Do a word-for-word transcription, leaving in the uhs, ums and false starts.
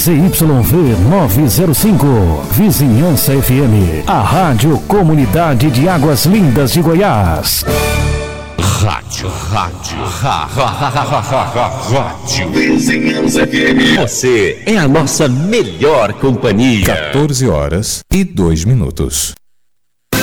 Z Y V novecentos e cinco, Vizinhança F M, a Rádio Comunidade de Águas Lindas de Goiás. Rádio, rádio, rádio, Vizinhança F M. Você é a nossa melhor companhia. quatorze horas e dois minutos.